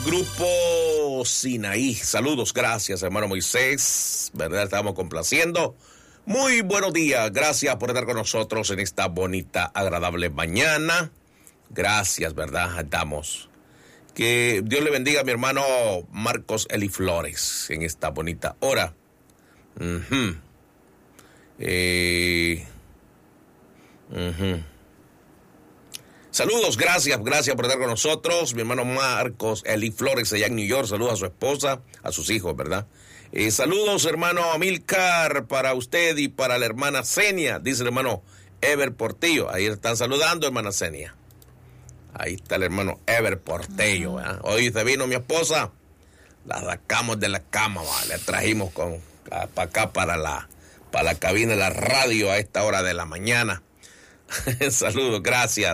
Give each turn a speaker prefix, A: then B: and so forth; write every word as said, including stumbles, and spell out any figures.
A: Grupo Sinaí, saludos, gracias hermano Moisés, ¿verdad? Estamos complaciendo. Muy buenos días, gracias por estar con nosotros en esta bonita, agradable mañana. Gracias, ¿verdad? Estamos. Que Dios le bendiga a mi hermano Marcos Eli Flores en esta bonita hora. Uh-huh. Eh... Uh-huh. Saludos, gracias, gracias por estar con nosotros. Mi hermano Marcos Eli Flores allá en New York, saludos a su esposa, a sus hijos, ¿verdad? Eh, saludos, hermano Amilcar, para usted y para la hermana Senia, dice el hermano Ever Portillo. Ahí están saludando, hermana Senia. Ahí está el hermano Ever Portillo, ¿verdad? Hoy se vino mi esposa, la sacamos de la cama, ¿va? Le trajimos con, para acá, para la, para la cabina de la radio a esta hora de la mañana. Saludos, gracias.